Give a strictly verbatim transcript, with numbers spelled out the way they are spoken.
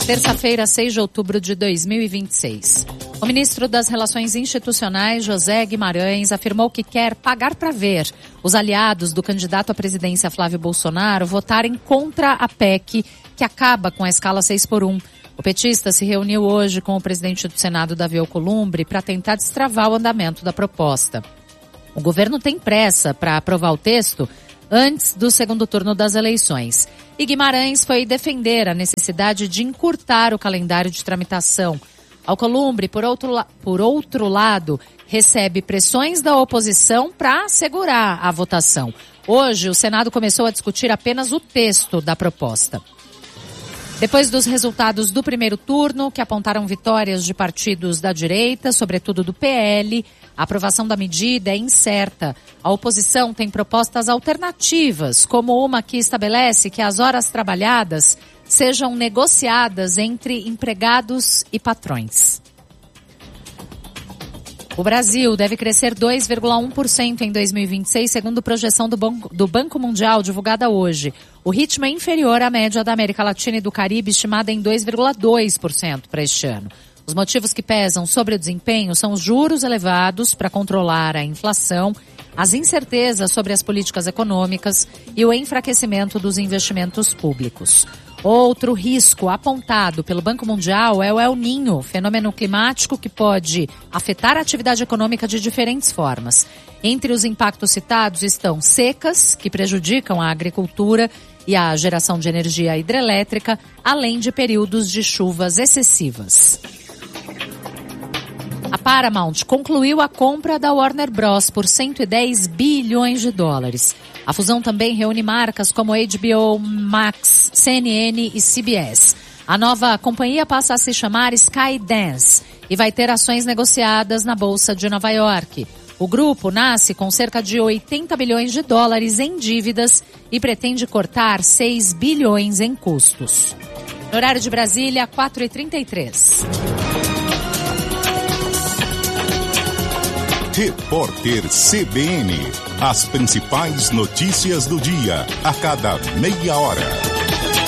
Terça-feira, seis de outubro de dois mil e vinte e seis. O ministro das Relações Institucionais, José Guimarães, afirmou que quer pagar para ver os aliados do candidato à presidência Flávio Bolsonaro votarem contra a P E C que acaba com a escala seis por um. O petista se reuniu hoje com o presidente do Senado, Davi Alcolumbre, para tentar destravar o andamento da proposta. O governo tem pressa para aprovar o texto antes do segundo turno das eleições. E Guimarães foi defender a necessidade de encurtar o calendário de tramitação. Alcolumbre, por outro, por outro lado, recebe pressões da oposição para segurar a votação. Hoje, o Senado começou a discutir apenas o texto da proposta. Depois dos resultados do primeiro turno, que apontaram vitórias de partidos da direita, sobretudo do P L, a aprovação da medida é incerta. A oposição tem propostas alternativas, como uma que estabelece que as horas trabalhadas sejam negociadas entre empregados e patrões. O Brasil deve crescer dois vírgula um por cento em dois mil e vinte e seis, segundo projeção do Banco, do Banco Mundial divulgada hoje. O ritmo é inferior à média da América Latina e do Caribe, estimada em dois vírgula dois por cento para este ano. Os motivos que pesam sobre o desempenho são os juros elevados para controlar a inflação, as incertezas sobre as políticas econômicas e o enfraquecimento dos investimentos públicos. Outro risco apontado pelo Banco Mundial é o El Niño, fenômeno climático que pode afetar a atividade econômica de diferentes formas. Entre os impactos citados estão secas, que prejudicam a agricultura e a geração de energia hidrelétrica, além de períodos de chuvas excessivas. A Paramount concluiu a compra da Warner Bros. Por cento e dez bilhões de dólares. A fusão também reúne marcas como H B O Max, C N N e C B S. A nova companhia passa a se chamar Skydance e vai ter ações negociadas na Bolsa de Nova York. O grupo nasce com cerca de oitenta bilhões de dólares em dívidas e pretende cortar seis bilhões em custos. No horário de Brasília, quatro e trinta e três. Repórter C B N. As principais notícias do dia, a cada meia hora.